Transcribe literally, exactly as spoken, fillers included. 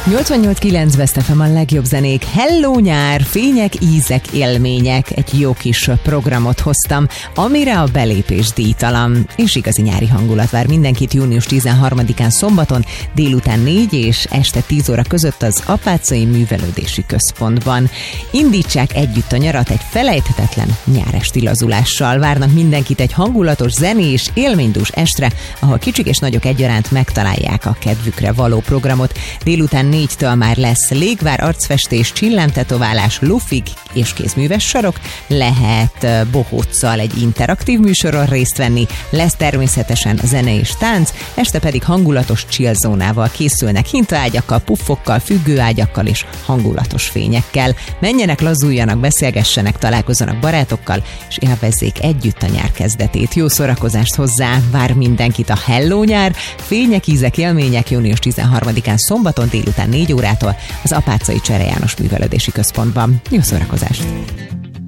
nyolcvannyolc kilenc Best ef em a legjobb zenék. Hello nyár, fények, ízek, élmények. Egy jó kis programot hoztam, amire a belépés díjtalan. És igazi nyári hangulat vár mindenkit június tizenharmadikán szombaton délután négy és este tíz óra között az Apáczai Művelődési Központban. Indítsák együtt a nyarat egy felejthetetlen nyáresti lazulással. Várnak mindenkit egy hangulatos, zenés, élménydús estre, ahol kicsik és nagyok egyaránt megtalálják a kedvükre való programot. Délután négytől már lesz légvár, arcfestés, csillámtetoválás, lufig és kézműves sarok. Lehet bohóccal egy interaktív műsoron részt venni, lesz természetesen zene és tánc, este pedig hangulatos chillzónával készülnek, hintaágyakkal, puffokkal, függőágyakkal és hangulatos fényekkel. Menjenek, lazuljanak, beszélgessenek, találkozzanak barátokkal, és élvezzék együtt a nyár kezdetét. Jó szórakozást hozzá, vár mindenkit a Hello nyár, fények, ízek, élmények június tizenharmadikán szombaton délután négy órától az Apáczai Csere János Művelődési Központban. Jó szórakozást!